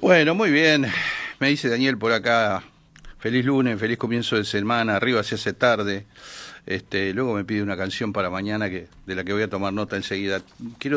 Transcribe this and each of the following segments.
Bueno, muy bien. Me dice Daniel por acá, feliz lunes, feliz comienzo de semana, arriba se hace tarde. Luego me pide una canción para mañana de la que voy a tomar nota enseguida. Quiero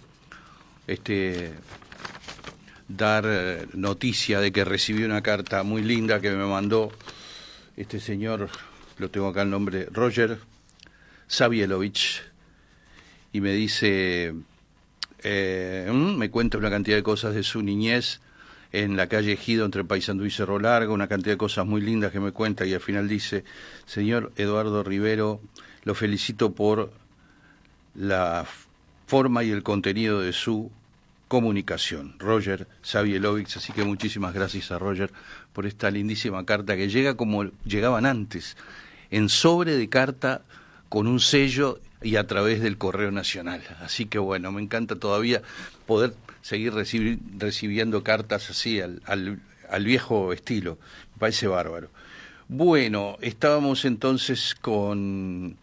dar noticia de que recibí una carta muy linda que me mandó este señor, lo tengo acá el nombre, Roger Savielovich, y me dice, me cuenta una cantidad de cosas de su niñez en la calle Ejido entre Paysandú y Cerro Largo, una cantidad de cosas muy lindas que me cuenta, y al final dice: señor Eduardo Rivero, lo felicito por la forma y el contenido de su comunicación. Roger Savielovich, así que muchísimas gracias a Roger por esta lindísima carta que llega como llegaban antes, en sobre de carta con un sello y a través del Correo Nacional. Así que bueno, me encanta todavía poder seguir recibiendo cartas así al viejo estilo. Me parece bárbaro. Bueno, estábamos entonces con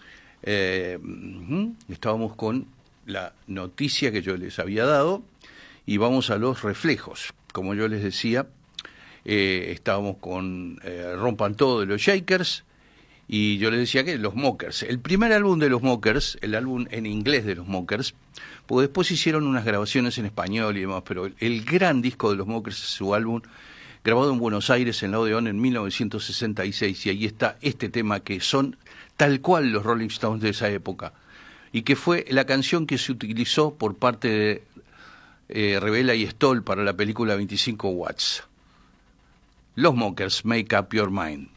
la noticia que yo les había dado y vamos a los reflejos. Como yo les decía, estábamos con Rompan Todo de los Shakers. Y yo les decía que los Mockers, el primer álbum de los Mockers, el álbum en inglés de los Mockers, pues después hicieron unas grabaciones en español y demás, pero el gran disco de los Mockers es su álbum grabado en Buenos Aires en la Odeón en 1966, y ahí está este tema que son tal cual los Rolling Stones de esa época, y que fue la canción que se utilizó por parte de Revela y Stoll para la película 25 Watts. Los Mockers, Make Up Your Mind.